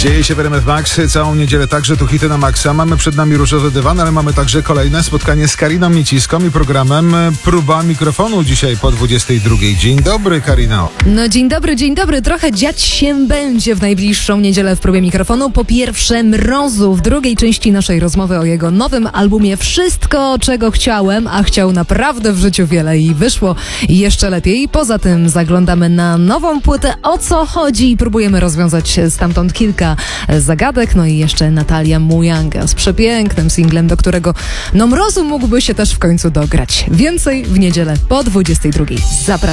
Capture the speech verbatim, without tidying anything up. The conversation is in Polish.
Dzieje się w R M F Max całą niedzielę, także tu hity na maksa. Mamy przed nami różowy dywan, ale mamy także kolejne spotkanie z Kariną Mieciską i programem Próba Mikrofonu dzisiaj po dwudziestej drugiej. Dzień dobry, Karino. No dzień dobry, dzień dobry. Trochę dziać się będzie w najbliższą niedzielę w Próbie Mikrofonu. Po pierwsze Mrozu w drugiej części naszej rozmowy o jego nowym albumie Wszystko, czego chciałem, a chciał naprawdę w życiu wiele i wyszło jeszcze lepiej. Poza tym zaglądamy na nową płytę O co chodzi i próbujemy rozwiązać stamtąd kilka zagadek. No i jeszcze Natalia Mujanga z przepięknym singlem, do którego no Mrozu mógłby się też w końcu dograć. Więcej w niedzielę po dwudziestej drugiej. Zapraszam.